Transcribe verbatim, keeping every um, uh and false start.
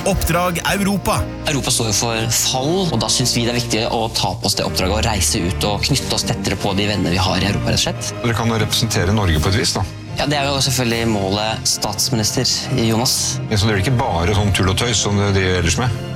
Oppdrag Europa. Europa står jo for fall, og da synes vi det er viktig å ta på oss det oppdraget og reise ut og knytte oss tettere på de venner vi har i Europa, rett og slett. Dere kan jo representere Norge på et vis, da. Ja, det er jo selvfølgelig målet statsminister Jonas. Men så det er ikke bare sånn tull og tøys som det driver ellers med?